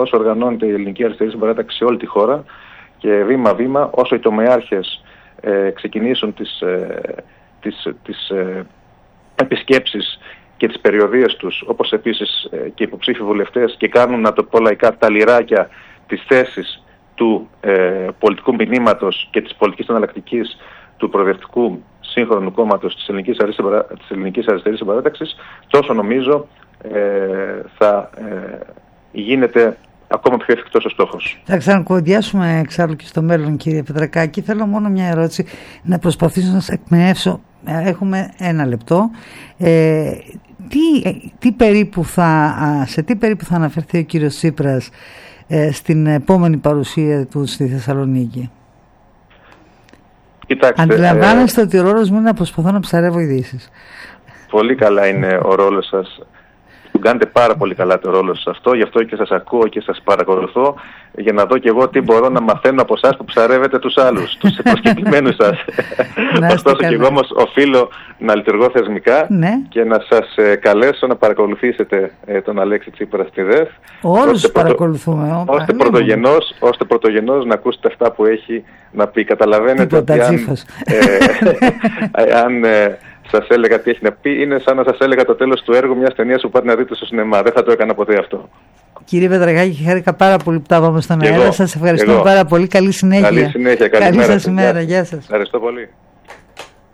πώς οργανώνεται η ελληνική αριστερή συμπαράταξη σε όλη τη χώρα και βήμα-βήμα, όσο οι τομεάρχες ξεκινήσουν τις επισκέψεις και τις περιοδίες τους, όπως επίσης και οι υποψήφοι βουλευτές, και κάνουν, να το πω λαϊκά, τα λιράκια της θέσης του πολιτικού μηνύματος και της πολιτικής εναλλακτικής του προοδευτικού σύγχρονου κόμματος της ελληνικής αριστερής συμπαράταξης, τόσο νομίζω θα γίνεται ακόμα πιο εφικτός ο στόχος. Θα ξανακουδιάσουμε εξάλλου και στο μέλλον, κύριε Πετρακάκη. Θέλω μόνο μια ερώτηση, να προσπαθήσω να σας εκπαιδεύσω. Έχουμε 1 λεπτό. Σε τι περίπου θα αναφερθεί ο κύριος Τσίπρας στην επόμενη παρουσία του στη Θεσσαλονίκη? Κοιτάξτε, αντιλαμβάνεστε ότι ο ρόλος μου είναι να προσπαθώ να ψαρεύω ειδήσεις. Πολύ καλά είναι ο ρόλος σας. Του κάνετε πάρα πολύ καλά το ρόλο σας αυτό, γι' αυτό και σας ακούω και σας παρακολουθώ, για να δω και εγώ τι μπορώ να μαθαίνω από εσάς που ψαρεύετε τους άλλους, τους προσκεκλημένους σας. Ωστόσο και εγώ όμως οφείλω να λειτουργώ θεσμικά, ναι, και να σας καλέσω να παρακολουθήσετε τον Αλέξη Τσίπρα στη ΔΕΘ. Όλους τους παρακολουθούμε. Ώστε πρωτογενώς να ακούσετε αυτά που έχει να πει. Καταλαβαίνετε ότι αν σας έλεγα τι έχει να πει, είναι σαν να σας έλεγα το τέλος του έργου μιας ταινίας που πάτε να δείτε στο σινεμά. Δεν θα το έκανα ποτέ αυτό. Κύριε Πετρακάκη, χάρηκα πάρα πολύ που τα πάμε στον αέρα. Σας ευχαριστώ πάρα πολύ. Καλή συνέχεια. Καλή συνέχεια. Καλή σας ημέρα. Γεια σας. Ευχαριστώ πολύ.